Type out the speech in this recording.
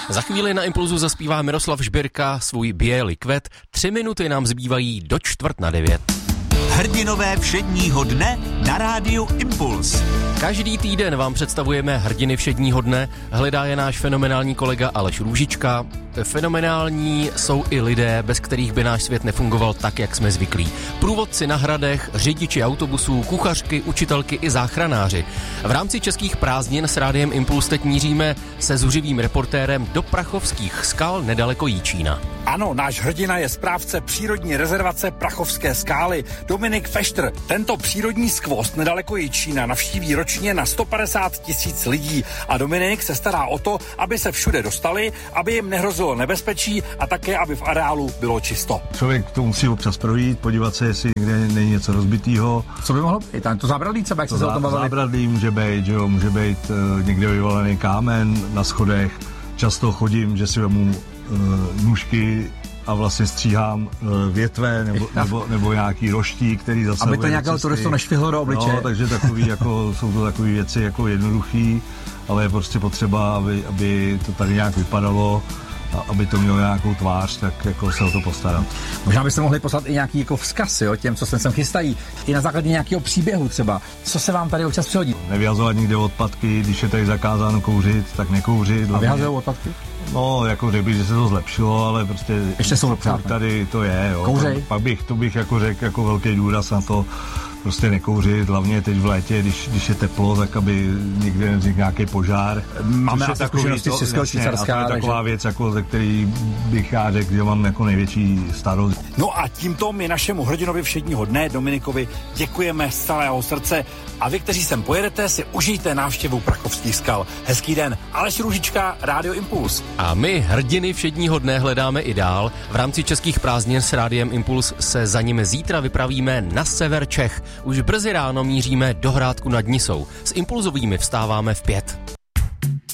Za chvíli na Impulzu zaspívá Miroslav Žbirka svůj Bělý kvet. 3 minuty nám zbývají do 8:45. Hrdinové všedního dne na rádiu Impuls. Každý týden vám představujeme hrdiny všedního dne. Hledá je náš fenomenální kolega Aleš Růžička. Fenomenální jsou i lidé, bez kterých by náš svět nefungoval tak, jak jsme zvyklí. Průvodci na hradech, řidiči autobusů, kuchařky, učitelky i záchranáři. V rámci českých prázdnin s rádiem Impuls teď míříme se zuřivým reportérem do Prachovských skal nedaleko Jičína. Ano, náš hrdina je správce přírodní rezervace Prachovské skály, Dominik Feštr. Tento přírodní skvost nedaleko Jičína navštíví ročně na 150 000 lidí a Dominik se stará o to, aby se všude dostali, aby jim nehrozilo nebezpečí a také, aby v areálu bylo čisto. Člověk to musí občas projít, podívat se, jestli někde není něco rozbitýho. Co by mohlo být? To zábradlí třeba, jak se o tom bavili? Zábradlí může být, že jo, může být někde vyvalený kámen na schodech. Často chodím, že si vemu nůžky a vlastně stříhám větve nebo nějaký roští, který zase... Aby to nějakého turistu nešvihlo do obličeje. No, takže jsou to takové věci jako jednoduchý, ale je prostě potřeba, aby to tady nějak vypadalo, aby to mělo nějakou tvář, tak jako se o to postarat. Možná byste mohli poslat i nějaký jako vzkaz, jo, těm, co se sem chystají, i na základě nějakého příběhu třeba. Co se vám tady občas přihodí? Nevyhazovat nikde odpadky, když je tady zakázáno kouřit, tak nekouřit. A vyhazují odpadky? No, jako řekl bych, že se to zlepšilo, ale prostě... Ještě jsou tady to je, jo. Kouřej? To bych jako řekl jako velký důraz na to, prostě nekouřit, hlavně teď v létě, když je teplo, tak aby nikde nevznikl nějaký požár. Máme asi zkušenosti z Českého Švýcarska. A to je taková věc, jako, ze který bych já řekl, že mám jako největší starost. No a tímto my našemu hrdinovi všedního dne Dominikovi děkujeme z celého srdce a vy, kteří sem pojedete, si užijte návštěvu Prachovských skal. Hezký den. Aleš Růžička, Rádio Impuls. A my hrdiny všedního dne hledáme i dál. V rámci českých prázdnin s Rádiem Impuls se za nimi zítra vypravíme na sever Čech. Už brzy ráno míříme do Hrádku nad Nisou. S impulzovými vstáváme v 5.